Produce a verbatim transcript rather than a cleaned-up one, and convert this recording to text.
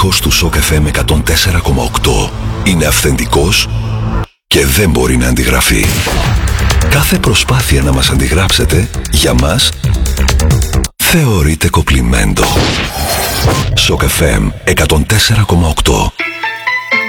ήχος του Σοκ εφ εμ εκατόν τέσσερα κόμμα οκτώ είναι αυθεντικός και δεν μπορεί να αντιγραφεί. Κάθε προσπάθεια να μας αντιγράψετε, για μας, θεωρείται κοπλιμέντο. Σοκ εφ εμ εκατόν τέσσερα κόμμα οκτώ.